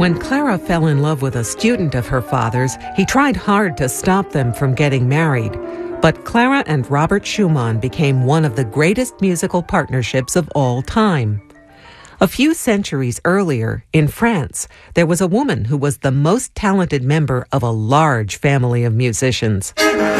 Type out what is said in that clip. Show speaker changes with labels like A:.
A: When Clara fell in love with a student of her father's, he tried hard to stop them from getting married. But Clara and Robert Schumann became one of the greatest musical partnerships of all time. A few centuries earlier, in France, there was a woman who was the most talented member of a large family of musicians.